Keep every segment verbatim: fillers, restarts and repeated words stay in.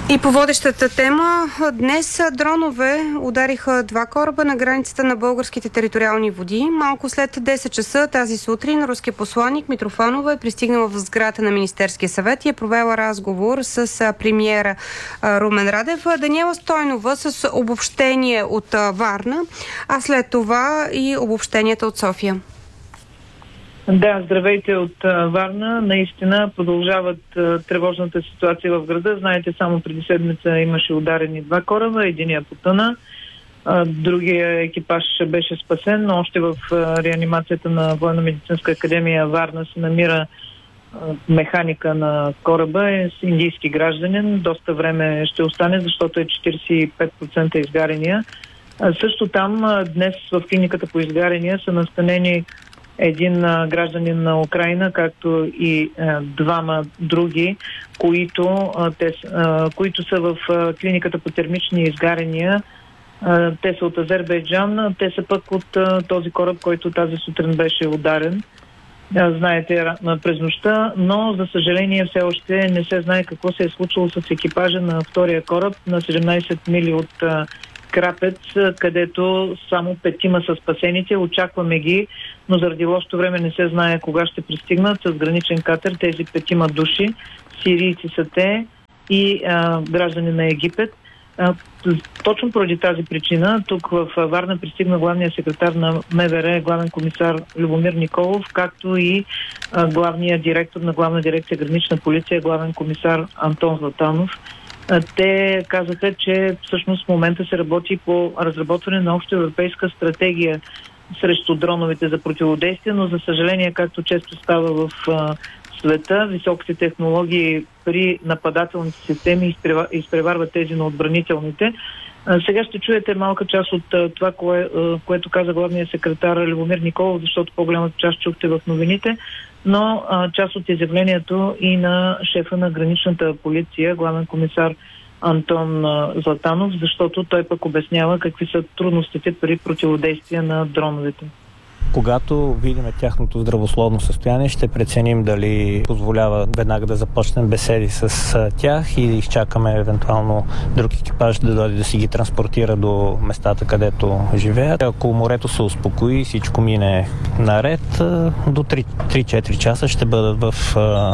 И по водещата тема, днес дронове удариха два кораба на границата на българските териториални води. Малко след десет часа тази сутрин руският посланик Митрофанова е пристигнала в сградата на Министерския съвет и е провела разговор с премиера Румен Радев. Даниела Стойнова с обобщение от Варна, а след това и обобщенията от София. Да, здравейте от Варна. Наистина продължават тревожната ситуация в града. Знаете, само преди седмица имаше ударени два кораба, единия потъна, другия екипаж беше спасен, но още в реанимацията на Военно-медицинска академия Варна се намира механика на кораба, е с индийски гражданин. Доста време ще остане, защото е четиридесет и пет процента изгарения. Също там днес в клиниката по изгарения са настанени един а, гражданин на Украйна, както и а, двама други, които, а, те, а, които са в а, клиниката по термични изгарения. А, те са от Азербайджан, те са пък от а, този кораб, който тази сутрин беше ударен. А, знаете, през нощта, но за съжаление все още не се знае какво се е случило с екипажа на втория кораб на седемнадесет мили от а, Крапец, където само петима са спасените. Очакваме ги, но заради лошото време не се знае кога ще пристигнат с граничен катер тези петима души. Сирийци са те и а, граждани на Египет. А, точно поради тази причина тук в Варна пристигна главният секретар на МВР, главен комисар Любомир Николов, както и а, главният директор на главна дирекция гранична полиция, главен комисар Антон Златанов. Те казаха, че всъщност в момента се работи по разработване на обща европейска стратегия срещу дроновете за противодействие, но за съжаление, както често става в а, света, високите технологии при нападателните системи изпреварват тези на отбранителните. А, сега ще чуете малка част от а, това, кое, а, което каза главният секретар Любомир Николов, защото по-голямата част чухте в новините, но а, част от изявлението и на шефа на граничната полиция, главен комисар Антон а, Златанов, защото той пък обяснява какви са трудностите при противодействие на дроновете. Когато видим тяхното здравословно състояние, ще преценим дали позволява веднага да започнем беседи с тях и изчакаме евентуално друг екипаж да дойде да си ги транспортира до местата, където живеят. Ако морето се успокои, всичко мине наред, до три-четири часа ще бъдат в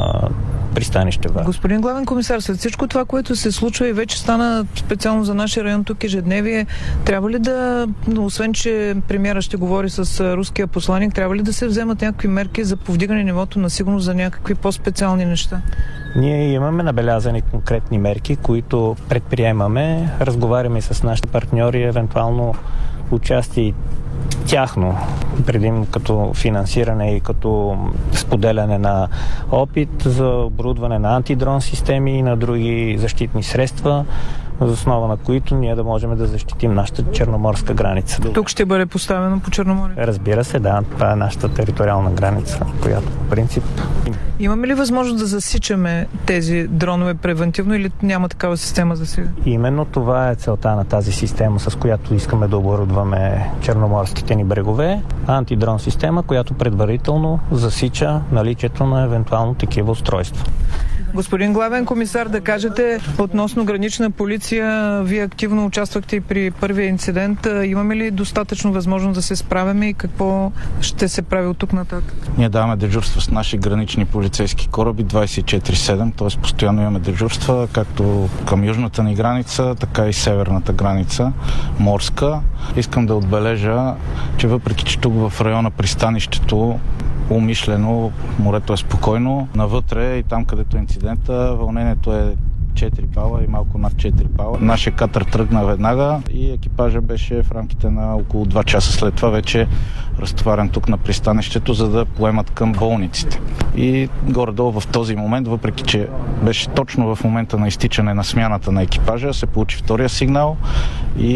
пристанище Варна. Господин главен комисар, след всичко това, което се случва и вече стана специално за нашия район тук ежедневие, трябва ли да, освен че премиера ще говори с руския посланик, трябва ли да се вземат някакви мерки за повдигане нивото на сигурност за някакви по-специални неща? Ние имаме набелязани конкретни мерки, които предприемаме, разговаряме с нашите партньори, евентуално участие тяхно, предимно като финансиране и като споделяне на опит за оборудване на антидрон системи и на други защитни средства, въз основа на които ние да можем да защитим нашата черноморска граница. Тук ще бъде поставено по Черноморе? Разбира се, да. Това е нашата териториална граница, която по принцип... Имаме ли възможност да засичаме тези дронове превентивно или няма такава система за сега? Именно това е целта на тази система, с която искаме да оборудваме черноморските ни брегове. Антидрон система, която предварително засича наличието на евентуално такива устройства. Господин главен комисар, да кажете относно гранична полиция, вие активно участвахте и при първия инцидент. Имаме ли достатъчно възможност да се справяме и какво ще се прави от тук нататък? Ние даваме дежурства с наши гранични полицейски кораби двадесет и четири седем, т.е. постоянно имаме дежурства както към южната ни граница, така и северната граница, морска. Искам да отбележа, че въпреки че тук в района пристанището умишлено, морето е спокойно. Навътре и там, където е инцидента, вълнението е четири бала и малко над четири бала. Нашия катър тръгна веднага и екипажа беше в рамките на около два часа след това вече разтоварен тук на пристанището, за да поемат към болниците. И горе-долу в този момент, въпреки че беше точно в момента на изтичане на смяната на екипажа, се получи втория сигнал и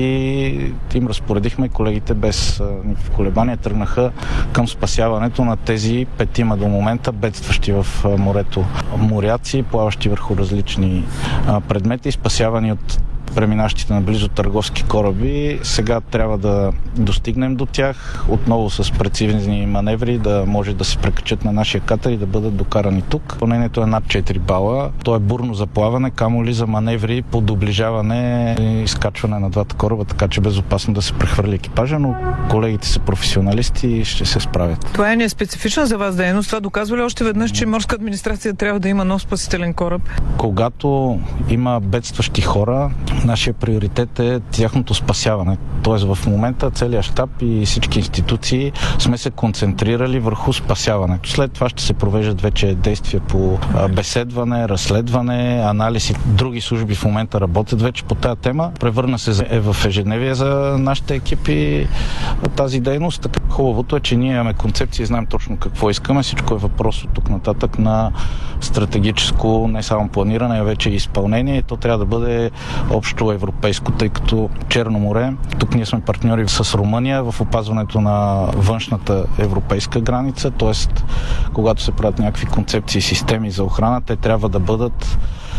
им разпоредихме, колегите без никакви колебания тръгнаха към спасяването на тези петима до момента бедстващи в морето моряци, плаващи върху различни предмети, спасявани от преминащите наблизо търговски кораби. Сега трябва да достигнем до тях, отново с прецизни маневри, да може да се прекачат на нашия катер и да бъдат докарани тук. Пълнението е над четири бала. То е бурно за плаване, камо ли за маневри по доближаване и изкачване на двата кораба, така че безопасно да се прехвърли екипажа, но колегите са професионалисти и ще се справят. Това е неспецифична за вас дейност. Това доказва ли още веднъж, че морска администрация трябва да има нов спасителен кораб? Когато има бедстващи хора, нашия приоритет е тяхното спасяване. Тоест в момента целият щаб и всички институции сме се концентрирали върху спасяването. След това ще се провеждат вече действия по беседване, разследване, анализ. Други служби в момента работят вече по тази тема. Превърна се е в ежедневие за нашите екипи тази дейност. Хубавото е, че ние имаме концепция и знаем точно какво искаме. Всичко е въпрос от тук нататък на стратегическо, не само планиране, а вече и изпълнение. То трябва да бъде общо европейско, тъй като Черно море, тук ние сме партньори с Румъния в опазването на външната европейска граница, т.е. когато се правят някакви концепции и системи за охрана, те трябва да бъдат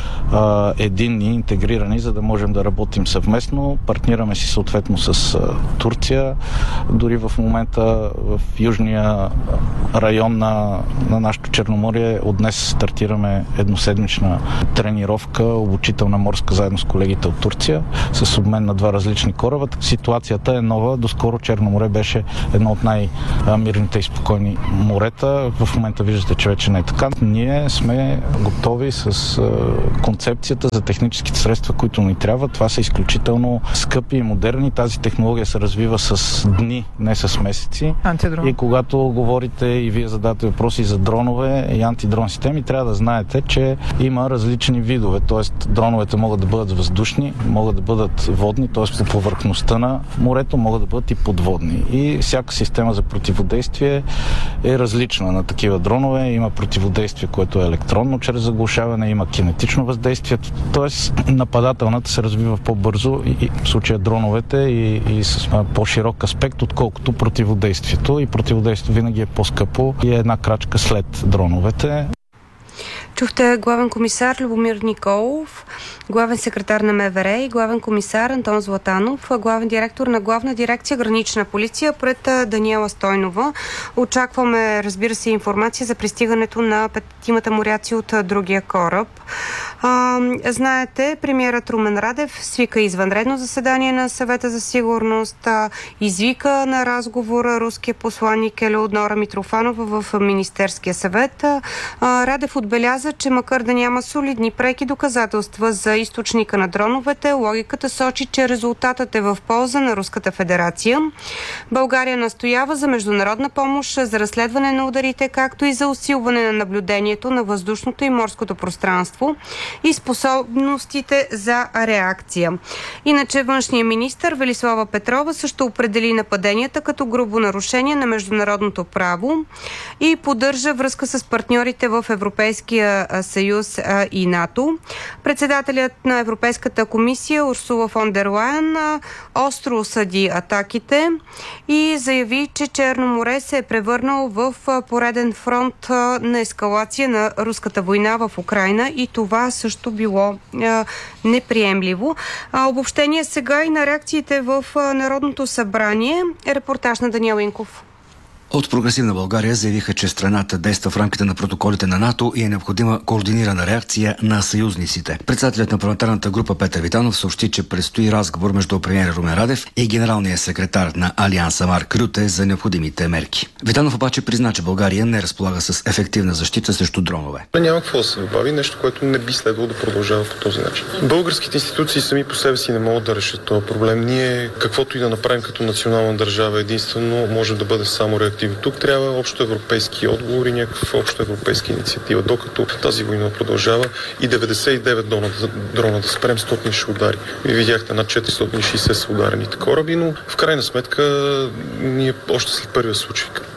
единни, интегрирани, за да можем да работим съвместно. Партнираме си съответно с Турция. Дори в момента в южния район на, на нашето Черноморие от днес стартираме едноседмична тренировка, обучителна морска, заедно с колегите от Турция, с обмен на два различни кораба. Ситуацията е нова. Доскоро Черно море беше едно от най-мирните и спокойни морета. В момента виждате, че вече не е така. Ние сме готови с концепцията за техническите средства, които ни трябва. Това са изключително скъпи и модерни. Тази технология се развива с дни, не с месеци. Антидрон. И когато говорите и вие задавате въпроси за дронове и антидрон системи, трябва да знаете, че има различни видове. Тоест, дроновете могат да бъдат въздушни, могат да бъдат водни, т.е. по повърхността на морето, могат да бъдат и подводни. И всяка система за противодействие е различна на такива дронове. Има противодействие, което е електронно чрез заглушаване, има кинетично въздействие. Тоест, нападателната се развива по-бързо и, и в случая дроновете и, и с по-широк аспект, отколкото противодействието. И противодействието винаги е по-скъпо и е една крачка след дроновете. Чухте главен комисар Любомир Николов, главен секретар на МВР и главен комисар Антон Златанов, главен директор на Главна дирекция Гранична полиция пред Даниела Стойнова. Очакваме, разбира се, информация за пристигането на петимата моряци от другия кораб. А, знаете, премиерът Румен Радев свика извънредно заседание на Съвета за сигурност, а, извика на разговора руския посланник Елеонора Митрофанова в Министерския съвет. А, Радев отбеляза, че макар да няма солидни преки доказателства за източника на дроновете, логиката сочи, че резултатът е в полза на Руската федерация. България настоява за международна помощ за разследване на ударите, както и за усилване на наблюдението на въздушното и морското пространство и способностите за реакция. Иначе външният министър Велислава Петрова също определи нападенията като грубо нарушение на международното право и поддържа връзка с партньорите в Европейския съюз и НАТО. Председателят на Европейската комисия Урсула фон дер Лайен остро осъди атаките и заяви, че Черно море се е превърнал в пореден фронт на ескалация на руската война в Украйна и това също било е, неприемливо. А, обобщение сега и на реакциите в Народното събрание. Репортаж на Даниел Инков. От Прогресивна България заявиха, че страната действа в рамките на протоколите на НАТО и е необходима координирана реакция на съюзниците. Председателят на парламентарната група Петър Витанов съобщи, че предстои разговор между премиера Румен Радев и генералния секретар на Алианса Марк Рюте за необходимите мерки. Витанов обаче призна, че България не разполага с ефективна защита срещу дронове. Няма какво да се добави, нещо, което не би следвало да продължава по този начин. Българските институции сами по себе си не могат да решат този проблем. Ние, каквото и да направим като национална държава, единствено може да бъде само реактивно. Тук трябва общо европейски отговори, някаква общо европейска инициатива, докато тази война продължава и деветдесет и девет дрона да спрем, сто ще удари. Вие видяхте над четиристотин и шейсет са ударените кораби, но в крайна сметка ние още след първия случай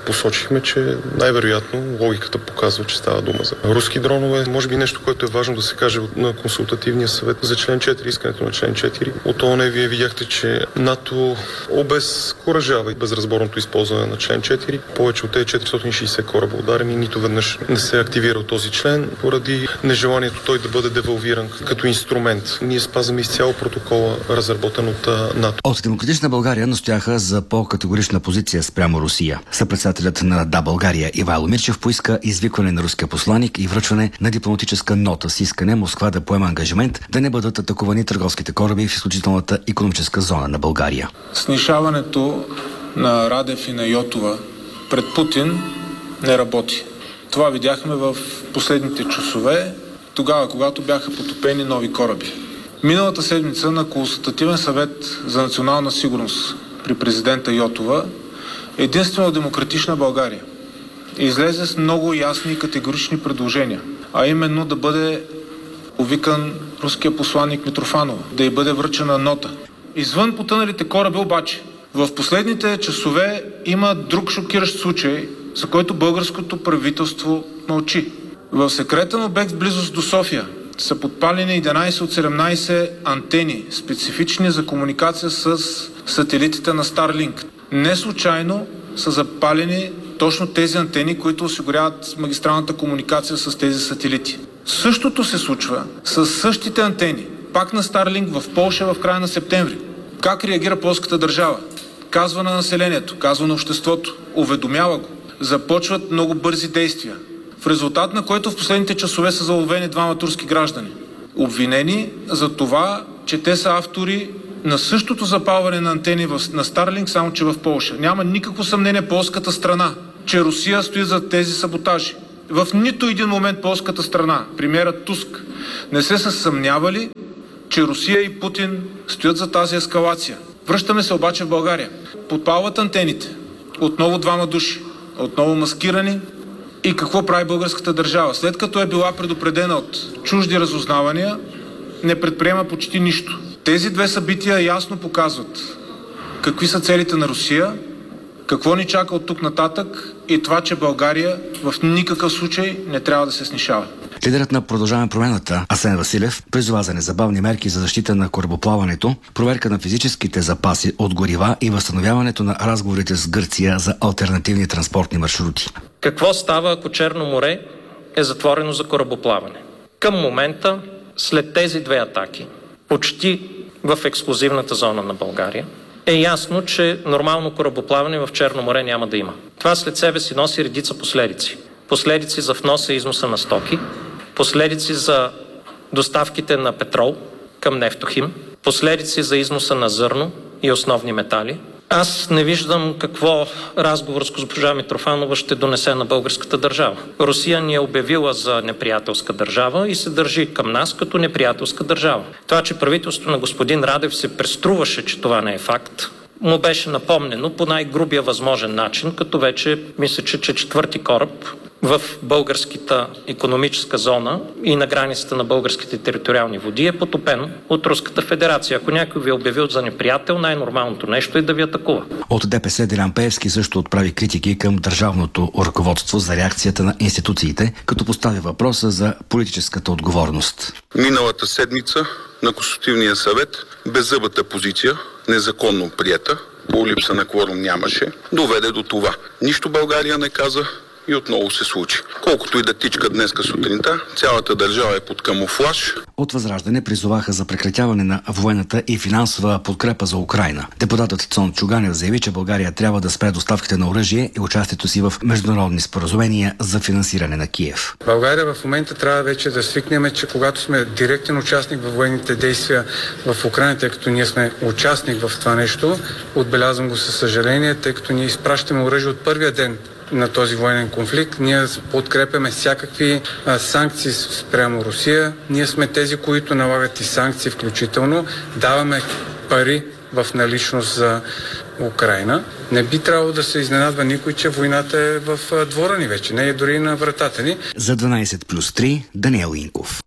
посочихме, че най-вероятно логиката показва, че става дума за руски дронове. Може би нещо, което е важно да се каже на консултативния съвет за член четири, искането на член четири. От ООН вие видяхте, че НАТО обезкуражава и безразборното използване на член четири. Повече от тези четиристотин и шейсет кораба ударени, нито веднъж не се активира този член, поради нежеланието той да бъде девалвиран като инструмент. Ние спазваме изцяло протокола, разработен от НАТО. От Демократична България настояха за по-категорична позиция спрямо Русия. Съпредседателят на Да, България Ивайло Мирчев поиска извикване на руския посланик и връчване на дипломатическа нота с искане Москва да поема ангажимент да не бъдат атакувани търговските кораби в изключителната икономическа зона на България. Снишаването на Радев и на Йотова пред Путин не работи. Това видяхме в последните часове, тогава, когато бяха потопени нови кораби. Миналата седмица на Консултативен съвет за национална сигурност при президента Йотова единствено Демократична България излезе с много ясни и категорични предложения, а именно да бъде повикан руския посланник Митрофанова, да й бъде връчена нота. Извън потъналите кораби обаче, в последните часове има друг шокиращ случай, за който българското правителство мълчи. В секретен обект в близост до София са подпалени единайсет от седемнайсет антени, специфични за комуникация с сателитите на Starlink. Не случайно са запалени точно тези антени, които осигуряват магистралната комуникация с тези сателити. Същото се случва с същите антени, пак на Starlink в Полша в края на септември. Как реагира полската държава? Казва на населението, казва на обществото, уведомява го. Започват много бързи действия, в резултат на което в последните часове са заловени двама турски граждани. Обвинени за това, че те са автори на същото запалване на антени на Starlink, само че в Полша. Няма никакво съмнение полската страна, че Русия стои за тези саботажи. В нито един момент полската страна, премиерът Туск, не се са съмнявали, че Русия и Путин стоят за тази ескалация. Връщаме се обаче в България. Подпалват антените. Отново двама души. Отново маскирани. И какво прави българската държава? След като е била предупредена от чужди разузнавания, не предприема почти нищо. Тези две събития ясно показват какви са целите на Русия, какво ни чака от тук нататък и това, че България в никакъв случай не трябва да се снишава. Лидерът на Продължаваме промяната Асен Василев призова за незабавни мерки за защита на корабоплаването, проверка на физическите запаси от горива и възстановяването на разговорите с Гърция за алтернативни транспортни маршрути. Какво става, ако Черно море е затворено за корабоплаване? Към момента, след тези две атаки, почти в ексклузивната зона на България, е ясно, че нормално корабоплаване в Черно море няма да има. Това след себе си носи редица последици. Последици за вноса и износа на стоки, последици за доставките на петрол към Нефтохим, последици за износа на зърно и основни метали. Аз не виждам какво разговор с госпожа Митрофанова ще донесе на българската държава. Русия ни е обявила за неприятелска държава и се държи към нас като неприятелска държава. Това, че правителството на господин Радев се преструваше, че това не е факт, му беше напомнено по най-грубия възможен начин, като вече мисля, че, че четвърти кораб в българската икономическа зона и на границата на българските териториални води е потопен от Руската федерация. Ако някой ви е обявил за неприятел, най-нормалното нещо е да ви атакува. От ДПС Делян Пеевски също отправи критики към държавното ръководство за реакцията на институциите, като постави въпроса за политическата отговорност. Миналата седмица на Консултативния съвет беззъбата позиция, незаконно приета, по липса на кворум нямаше, доведе до това. Нищо България не каза и отново се случи. Колкото и да тичка днеска сутринта, цялата държава е под камуфлаж. От Възраждане призоваха за прекратяване на военната и финансова подкрепа за Украйна. Депутатът Цон Чуганев заяви, че България трябва да спре доставките на оръжие и участието си в международни споразумения за финансиране на Киев. България в момента трябва вече да свикнем, че когато сме директен участник в военните действия в Украйна, тъй като ние сме участник в това нещо, отбелязвам го със съжаление, тъй като ние изпращаме оръжие от първия ден на този военен конфликт. Ние подкрепяме всякакви а, санкции спрямо Русия. Ние сме тези, които налагат и санкции включително. Даваме пари в наличност за Украйна. Не би трябвало да се изненадва никой, че войната е в а, двора ни вече, не е дори на вратата ни. За дванайсет плюс три Даниел Инков.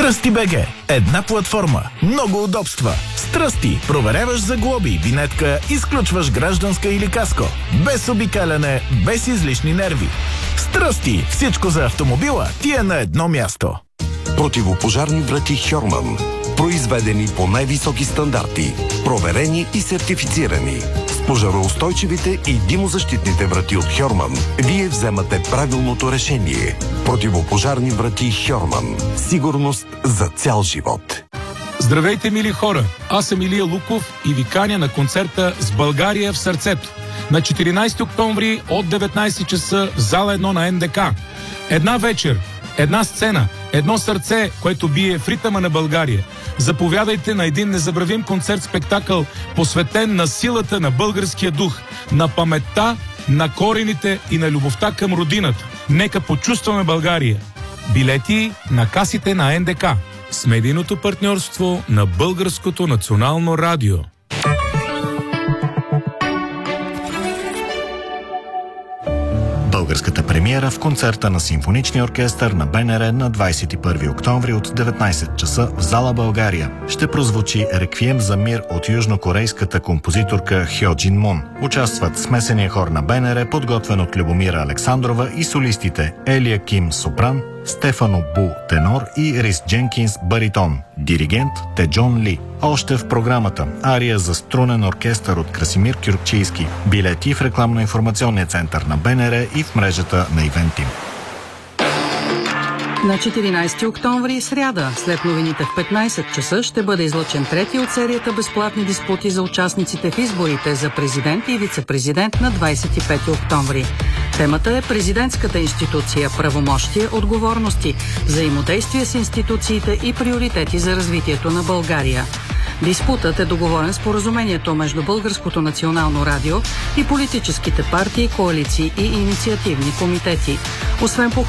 Тръсти.бг. Една платформа, много удобства. С Тръсти проверяваш за глоби, винетка, изключваш гражданска или каско. Без обикаляне, без излишни нерви. С Тръсти всичко за автомобила ти е на едно място. Противопожарни врати Хьорман. Произведени по най-високи стандарти. Проверени и сертифицирани. С пожароустойчивите и димозащитните врати от Хьорман вие вземате правилното решение. Противопожарни врати Хьорман. Сигурност за цял живот. Здравейте, мили хора! Аз съм Илия Луков и ви каня на концерта «С България в сърцето» на четиринайсети октомври от деветнайсет часа в зала едно на Ен Де Ка. Една вечер, една сцена, едно сърце, което бие в ритъма на България. Заповядайте на един незабравим концерт-спектакъл, посветен на силата на българския дух, на паметта, на корените и на любовта към родината. Нека почувстваме България. Билети на касите на Ен Де Ка с медийното партньорство на Българското национално радио. Българската премиера в концерта на Симфоничния оркестър на Б Н Р на двайсет и първи октомври от деветнайсет часа в зала България. Ще прозвучи Реквием за мир от южнокорейската композиторка Хьо Джин Мун. Участват смесения хор на Б Н Р, подготвен от Любомира Александрова, и солистите Елия Ким сопран, Стефано Бу тенор и Рис Дженкинс баритон. Диригент Теджон Ли. Още в програмата ария за струнен оркестър от Красимир Кюркчийски. Билети в рекламно-информационния център на Б Н Р и в мрежата на Ивентим. На четиринайсети октомври, сряда, след новините в петнайсет часа, ще бъде излъчен трети от серията безплатни диспути за участниците в изборите за президент и вице-президент на двайсет и пети октомври. Темата е президентската институция, правомощия, отговорности, взаимодействие с институциите и приоритети за развитието на България. Диспутът е договорен с споразумението между Българското национално радио и политическите партии, коалиции и инициативни комитети. Освен по